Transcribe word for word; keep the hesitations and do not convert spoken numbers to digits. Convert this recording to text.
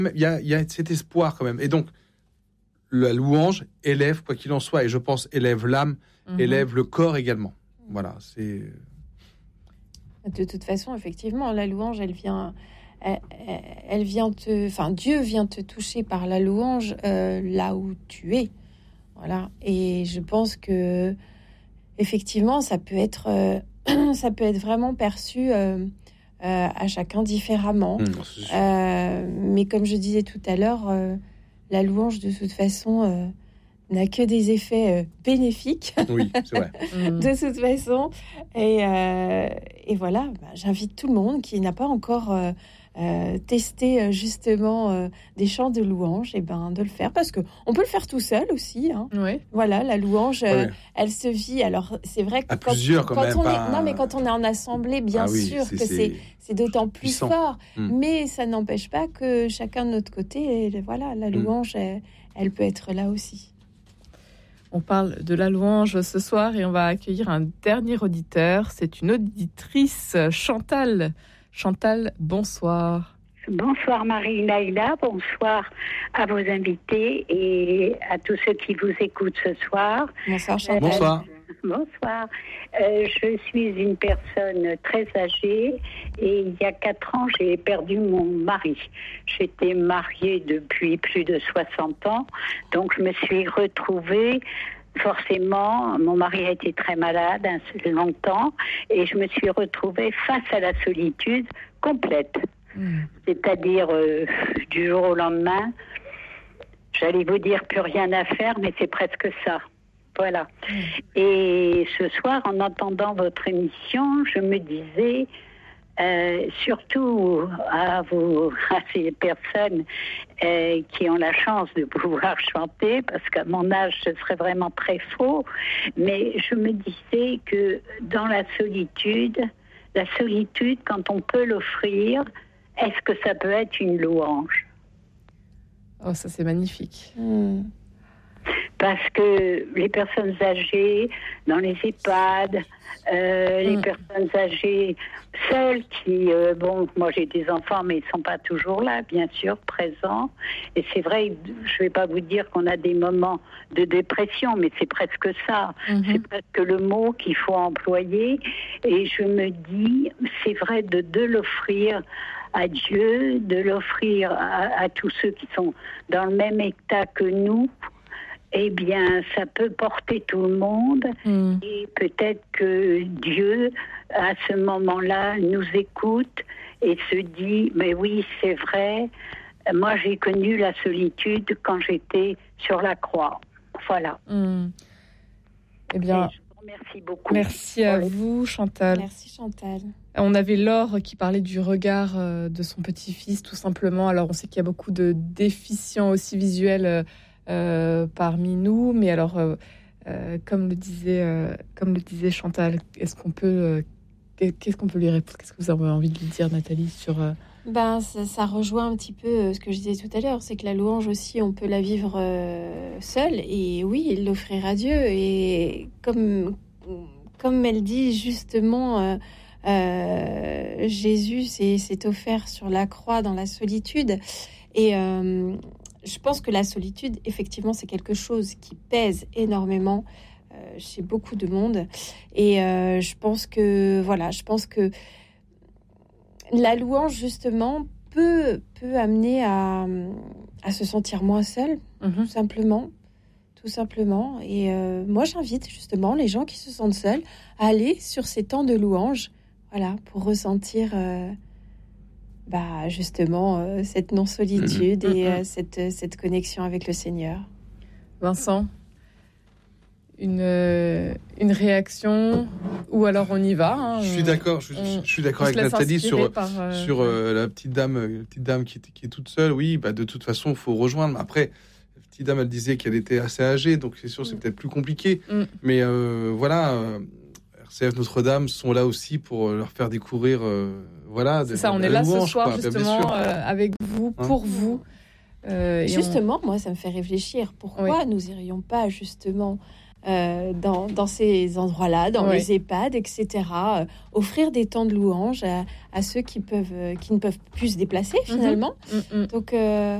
Il y a, il y a cet espoir quand même. Et donc, la louange élève, quoi qu'il en soit, et je pense élève l'âme, mmh. élève le corps également. Voilà, c'est... De toute façon, effectivement, la louange, elle vient... Elle, elle vient te, enfin Dieu vient te toucher par la louange euh, là où tu es, voilà. Et je pense que effectivement, ça peut être, euh, ça peut être vraiment perçu euh, euh, à chacun différemment. Mmh, euh, mais comme je disais tout à l'heure, euh, la louange de toute façon euh, n'a que des effets euh, bénéfiques. Oui, c'est vrai. De toute façon, et, euh, et voilà, bah, j'invite tout le monde qui n'a pas encore euh, Euh, tester euh, justement euh, des chants de louange, et ben de le faire, parce que on peut le faire tout seul aussi. Hein. Oui. Voilà, la louange, euh, ouais. elle se vit. Alors c'est vrai que à quand, plusieurs, quand, quand même, on pas... est, non mais quand on est en assemblée, bien ah oui, sûr c'est, que c'est, c'est, c'est d'autant plus puissant. fort. Mmh. Mais ça n'empêche pas que chacun de notre côté, et, voilà, la louange, mmh. elle, elle peut être là aussi. On parle de la louange ce soir et on va accueillir un dernier auditeur. C'est une auditrice, Chantal. Chantal, bonsoir. Bonsoir Marie-Naïla, bonsoir à vos invités et à tous ceux qui vous écoutent ce soir. Bonsoir Chantal. Bonsoir. Bonsoir. Euh, je suis une personne très âgée et il y a quatre ans, j'ai perdu mon mari. J'étais mariée depuis plus de soixante ans, donc je me suis retrouvée. Forcément, mon mari a été très malade longtemps et je me suis retrouvée face à la solitude complète. Mmh. C'est-à-dire euh, du jour au lendemain, j'allais vous dire plus rien à faire, mais c'est presque ça. Voilà. Mmh. Et ce soir, en entendant votre émission, je me disais, euh, surtout à, vous, à ces personnes euh, qui ont la chance de pouvoir chanter, parce qu'à mon âge, ce serait vraiment très faux, mais je me disais que dans la solitude, la solitude, quand on peut l'offrir, est-ce que ça peut être une louange? Oh, ça c'est magnifique. Mmh. Parce que les personnes âgées, dans les EHPAD, euh, mmh. les personnes âgées seules qui... Euh, bon, moi j'ai des enfants, mais ils ne sont pas toujours là, bien sûr, présents. Et c'est vrai, je ne vais pas vous dire qu'on a des moments de dépression, mais c'est presque ça. Mmh. C'est presque le mot qu'il faut employer. Et je me dis, c'est vrai de, de l'offrir à Dieu, de l'offrir à, à tous ceux qui sont dans le même état que nous, eh bien, ça peut porter tout le monde. Mm. Et peut-être que Dieu, à ce moment-là, nous écoute et se dit, mais oui, c'est vrai, moi j'ai connu la solitude quand j'étais sur la croix. Voilà. Mm. Eh bien... Merci beaucoup. Merci à vous, Chantal. Merci, Chantal. On avait Laure qui parlait du regard de son petit-fils, tout simplement. Alors, on sait qu'il y a beaucoup de déficients aussi visuels euh, parmi nous, mais alors, euh, euh, comme le disait, euh, comme le disait Chantal, est-ce qu'on peut, euh, qu'est-ce qu'on peut lui répondre? Qu'est-ce que vous avez envie de lui dire, Nathalie, sur euh... Ben, ça, ça rejoint un petit peu ce que je disais tout à l'heure, c'est que la louange aussi, on peut la vivre euh, seule, et oui, l'offrir à Dieu. Et comme, comme elle dit justement, euh, euh, Jésus s'est, s'est offert sur la croix dans la solitude. Et euh, je pense que la solitude, effectivement, c'est quelque chose qui pèse énormément euh, chez beaucoup de monde. Et euh, je pense que, voilà, je pense que la louange, justement, peut, peut amener à, à se sentir moins seul, mmh. tout simplement. Tout simplement. Et euh, moi, j'invite justement les gens qui se sentent seuls à aller sur ces temps de louange, voilà, pour ressentir euh, bah, justement euh, cette non-solitude mmh. et euh, cette, cette connexion avec le Seigneur. Vincent, une, euh, une réaction ou alors on y va hein, je suis d'accord je, on, je suis d'accord avec Nathalie sur, par, euh, sur euh, la petite dame la petite dame qui, qui est toute seule. Oui, bah, de toute façon il faut rejoindre. Après, la petite dame elle disait qu'elle était assez âgée, donc c'est sûr c'est mm. peut-être plus compliqué mm. mais euh, voilà euh, R C F Notre-Dame sont là aussi pour leur faire découvrir euh, voilà c'est des, ça, on est là louange, ce soir quoi, justement euh, avec vous, pour hein vous euh, justement on... moi ça me fait réfléchir pourquoi oui. nous irions pas justement euh, dans, dans ces endroits-là, dans ouais. les EHPAD, et cetera. Euh, offrir des temps de louange à, à ceux qui peuvent, qui ne peuvent plus se déplacer finalement. Mmh. Mmh. Donc euh,